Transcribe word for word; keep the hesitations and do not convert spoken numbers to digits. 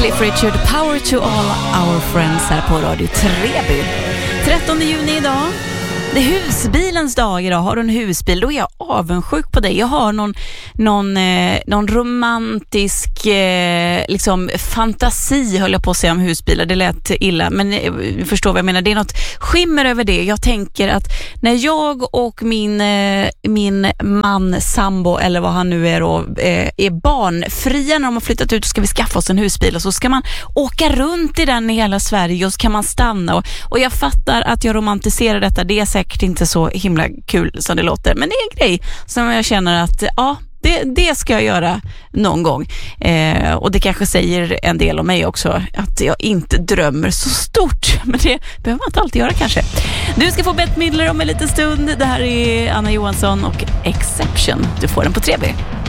Cliff Richard, Power to all our friends här på Radio Treby. trettonde juni idag. Det är husbilens dag idag. Har du en husbil, då är jag avundsjuk på dig. Jag har någon, någon, eh, någon romantisk eh, liksom fantasi, höll jag på att säga, om husbilar. Det lät illa, men eh, förstår vad jag menar. Det är något skimmer över det. Jag tänker att när jag och min, eh, min man, sambo eller vad han nu är då, eh, är barnfria, när de har flyttat ut, så ska vi skaffa oss en husbil och så ska man åka runt i den i hela Sverige och så kan man stanna. Och, och jag fattar att jag romantiserar detta. Det är säkert inte så himla kul som det låter, men det är en grej som jag känner att ja, det, det ska jag göra någon gång. Eh, och det kanske säger en del om mig också, att jag inte drömmer så stort, men det behöver man inte alltid göra kanske. Du ska få Bette Midler om en liten stund. Det här är Anna Johansson och Exception. Du får den på Treby.